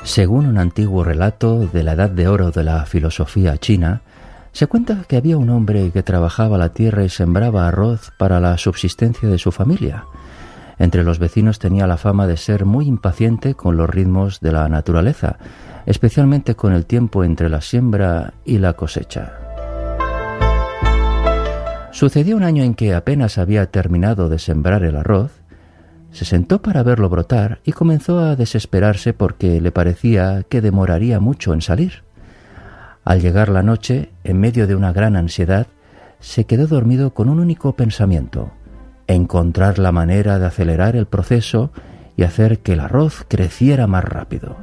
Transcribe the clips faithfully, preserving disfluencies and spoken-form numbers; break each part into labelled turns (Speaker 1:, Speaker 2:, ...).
Speaker 1: Según un antiguo relato de la Edad de Oro de la filosofía china, se cuenta que había un hombre que trabajaba la tierra y sembraba arroz para la subsistencia de su familia. Entre los vecinos tenía la fama de ser muy impaciente con los ritmos de la naturaleza, especialmente con el tiempo entre la siembra y la cosecha. Sucedió un año en que apenas había terminado de sembrar el arroz, se sentó para verlo brotar y comenzó a desesperarse porque le parecía que demoraría mucho en salir. Al llegar la noche, en medio de una gran ansiedad, se quedó dormido con un único pensamiento: encontrar la manera de acelerar el proceso y hacer que el arroz creciera más rápido.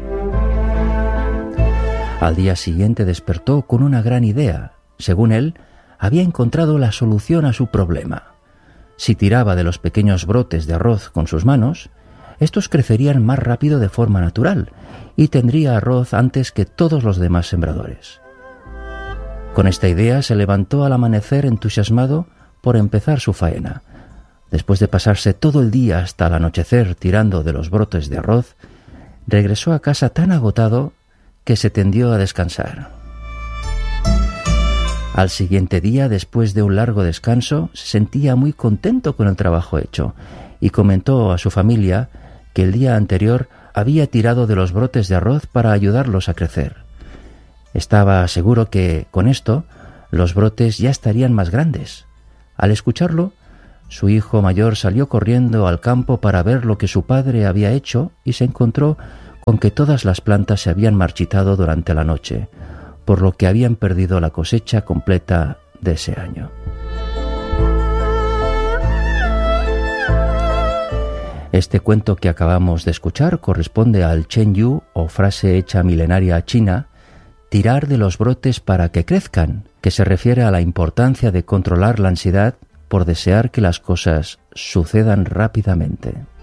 Speaker 1: Al día siguiente despertó con una gran idea. Según él, había encontrado la solución a su problema. Si tiraba de los pequeños brotes de arroz con sus manos, estos crecerían más rápido de forma natural y tendría arroz antes que todos los demás sembradores. Con esta idea se levantó al amanecer entusiasmado por empezar su faena. Después de pasarse todo el día hasta el anochecer tirando de los brotes de arroz, regresó a casa tan agotado que se tendió a descansar. Al siguiente día, después de un largo descanso, se sentía muy contento con el trabajo hecho y comentó a su familia que el día anterior había tirado de los brotes de arroz para ayudarlos a crecer. Estaba seguro que, con esto, los brotes ya estarían más grandes. Al escucharlo, su hijo mayor salió corriendo al campo para ver lo que su padre había hecho y se encontró con que todas las plantas se habían marchitado durante la noche, por lo que habían perdido la cosecha completa de ese año. Este cuento que acabamos de escuchar corresponde al Chen Yu, o frase hecha milenaria china, tirar de los brotes para que crezcan, que se refiere a la importancia de controlar la ansiedad por desear que las cosas sucedan rápidamente.